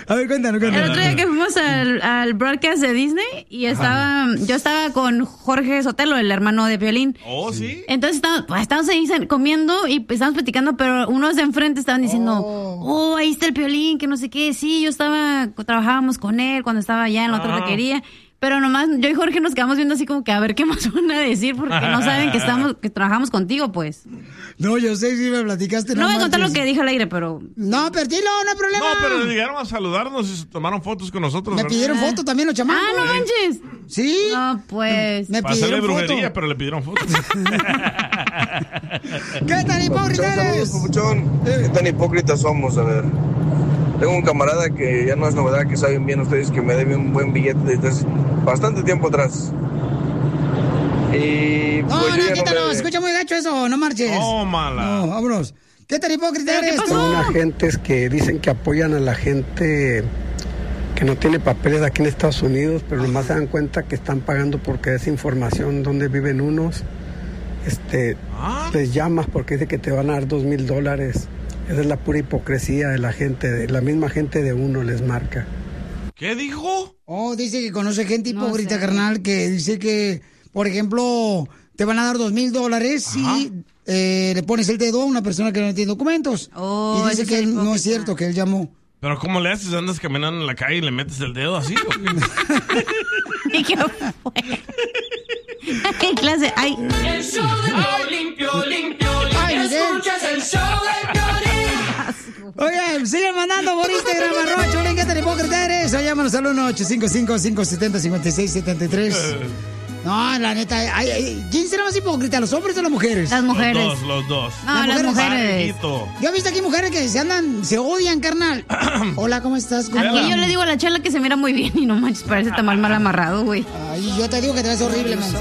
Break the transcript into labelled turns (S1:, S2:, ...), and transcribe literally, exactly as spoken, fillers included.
S1: A ver, cuéntanos, cuéntanos.
S2: El otro día que fuimos al, al broadcast de Disney y estaba, Ajá. yo estaba con Jorge Sotelo, el hermano de Piolín.
S3: Oh, ¿sí?
S2: Entonces estábamos, pues, estábamos ahí comiendo y estábamos platicando, pero unos de enfrente estaban diciendo, oh. oh, ahí está el Piolín, que no sé qué. Sí, yo estaba, trabajábamos con él cuando estaba allá en la otra ah. taquería. Pero nomás yo y Jorge nos quedamos viendo así como que a ver qué más van a decir porque no saben que estamos que trabajamos contigo, pues.
S1: No, yo sé si me platicaste.
S2: No, no voy a contar lo que dije al aire, pero...
S1: No, pero dilo, no hay problema.
S3: No, pero llegaron a saludarnos y se tomaron fotos con nosotros.
S1: Me
S3: ¿verdad?
S1: pidieron fotos también los chamacos.
S2: Ah, no manches.
S1: Sí.
S2: No, pues...
S1: Me
S3: Para
S1: pidieron
S3: hacerle brujería,
S1: fotos.
S3: pero le pidieron fotos.
S1: ¿Qué tan hipócrita eres?
S4: ¿Qué tan hipócritas somos? A ver... Tengo un camarada que ya no es novedad, que saben bien ustedes que me debe un buen billete desde hace bastante tiempo atrás. Y
S1: no,
S4: pues
S1: no,
S4: yo
S1: quítalo,
S4: no me...
S1: escucha muy gacho eso, no marches.
S3: Oh, mala.
S1: No, vámonos. ¿Qué tan hipócrita eres?
S2: ¿Qué pasó?
S5: Son agentes que dicen que apoyan a la gente que no tiene papeles aquí en Estados Unidos, pero nomás se dan cuenta que están pagando porque es información donde viven unos. Este, ¿Ah? Les llamas porque dice que te van a dar dos mil dólares. Esa es la pura hipocresía de la gente, de la misma gente de uno les marca.
S3: ¿Qué dijo?
S1: Oh, dice que conoce gente hipócrita,
S2: no sé.
S1: carnal, que dice que, por ejemplo, te van a dar dos mil dólares si eh, le pones el dedo a una persona que no tiene documentos.
S2: Oh,
S1: y dice
S2: ese
S1: que
S2: es
S1: él, no
S2: hipócrita.
S1: es cierto, que él llamó.
S3: ¿Pero cómo le haces? ¿Andas caminando en la calle y le metes el dedo así? ¿O qué?
S2: ¿Y qué fue? ¿Qué clase? Ay.
S6: El show de Piolín, Piolín, Piolín.
S1: Ay,
S6: Escuchas el show de Piolín.
S1: Oye, sigue mandando por Instagram, arroba Piolín, ¿qué tan hipócrita eres? O llámanos al uno ocho cinco cinco, cinco siete cero, cinco seis siete tres. No, la neta, ay, ay, ¿quién será más hipócrita, los hombres o las mujeres?
S2: Las mujeres.
S3: Los dos, los dos.
S2: No, las mujeres.
S3: Parejito.
S1: Yo he visto aquí mujeres que se andan, se odian, carnal. Hola, ¿cómo estás? ¿Cómo
S2: Aquí
S1: va?
S2: yo le digo a la Chela que se mira muy bien y no manches, parece tan mal mal amarrado, güey.
S1: Ay, yo te digo que te ves horrible, man.